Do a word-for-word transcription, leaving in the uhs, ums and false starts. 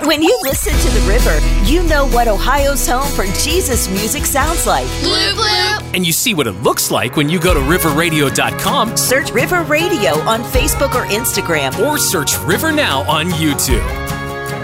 When you listen to The River, you know what Ohio's home for Jesus music sounds like. Bloop, bloop. And you see what it looks like when you go to river radio dot com. Search River Radio on Facebook or Instagram. Or search River Now on YouTube.